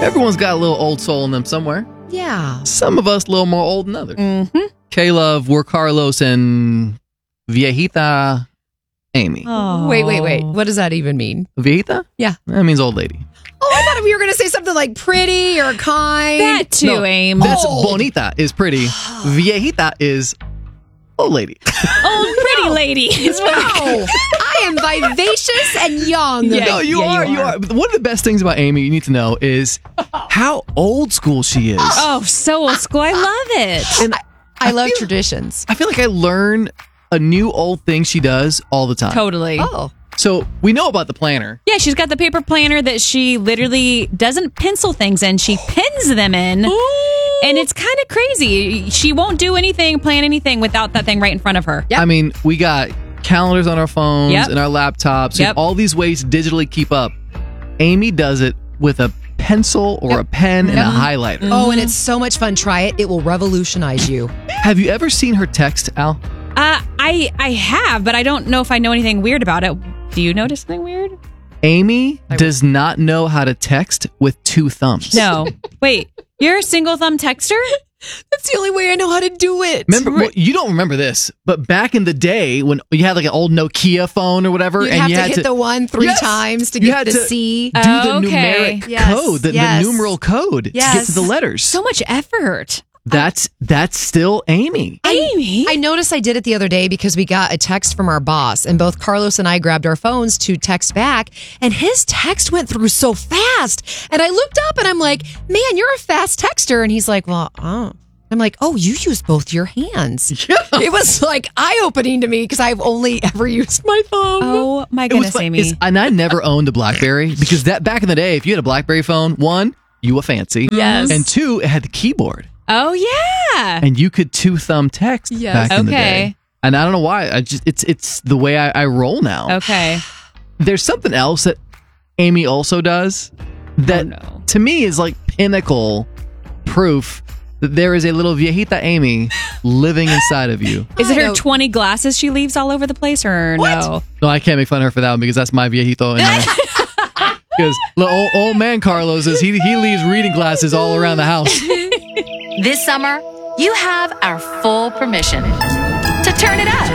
Everyone's got a little old soul in them somewhere. Yeah. Some of us a little more old than others. Mm-hmm. K-Love, we're Carlos and Viejita Amy. Oh. Wait. What does that even mean? Viejita? Yeah. That means old lady. Oh, I thought we were going to say something like pretty or kind. That too, No, Aim. That's Old. bonita is pretty. Viejita is old lady. Old pretty lady. It's No, I am vivacious and young. Yeah. No, you are. One of the best things about Amy you need to know is how old school she is. Oh, so old school. I love it. And I love traditions. I feel like I learn a new old thing she does all the time. Totally. Oh. So we know about the planner. Yeah, she's got the paper planner that she literally doesn't pencil things in. She pins them in. And it's kind of crazy. She won't do anything, plan anything without that thing right in front of her. Yep. I mean, we got calendars on our phones Yep. and our laptops. Yep. And all these ways to digitally keep up. Amy does it with a pencil or a pen and a highlighter. Oh, and it's so much fun. Try it. It will revolutionize you. Have you ever seen her text, Al? I have, but I don't know if I know anything weird about it. Do you notice something weird? Amy does not know how to text with two thumbs. No. Wait, you're a single thumb texter? That's the only way I know how to do it. Remember, well, you don't remember this, but back in the day when you had like an old Nokia phone or whatever, You'd and have you to had hit to the one 3 Yes. times to You get had the to C. do the Okay. numeric Yes. code, the Yes. numeral code to get Yes. to the letters. So much effort. That's still Amy. Amy? I noticed I did it the other day because we got a text from our boss, and both Carlos and I grabbed our phones to text back, and his text went through so fast. And I looked up and I'm like, man, you're a fast texter. And he's like, well, oh. I'm like, oh, you use both your hands. Yeah. It was like eye-opening to me because I've only ever used my thumb. Oh my It was goodness, fun. Amy. And I never owned a BlackBerry because that back in the day, if you had a BlackBerry phone, one, you were fancy. Yes. And two, it had the keyboard. Oh yeah. And you could two thumb text Yes. back in the Okay. day. And I don't know why. I just it's the way I roll now. Okay. There's something else that Amy also does that no. to me is like pinnacle proof that there is a little viejita Amy living inside of you. Is it I her know. 20 glasses she leaves all over the place or no? No, I can't make fun of her for that one because that's my viejito. Because old man Carlos he leaves reading glasses all around the house. This summer, you have our full permission to turn it up.